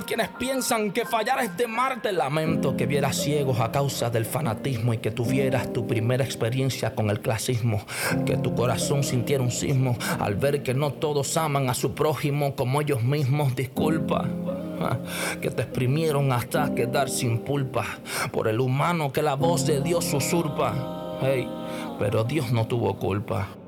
quienes piensan que fallar es de Marte. Lamento que vieras ciegos a causa del fanatismo y que tuvieras tu primera experiencia con el clasismo. Que tu corazón sintiera un sismo al ver que no todos aman a su prójimo como ellos mismos. Disculpa, que te exprimieron hasta quedar sin pulpa por el humano que la voz de Dios usurpa. Hey, pero Dios no tuvo culpa.